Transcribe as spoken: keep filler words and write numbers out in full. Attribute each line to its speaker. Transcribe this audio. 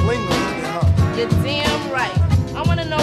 Speaker 1: fling on it, huh?
Speaker 2: You're damn right. I wanna know